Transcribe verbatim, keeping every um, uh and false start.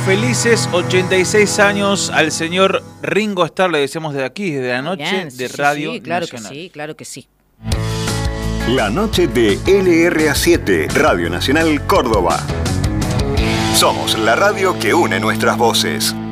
Felices ochenta y seis años al señor Ringo Starr, le decimos desde aquí, desde la noche Bien, de sí, Radio sí, claro Nacional. que sí, claro que sí. La noche de L R A siete, Radio Nacional Córdoba. Somos la radio que une nuestras voces.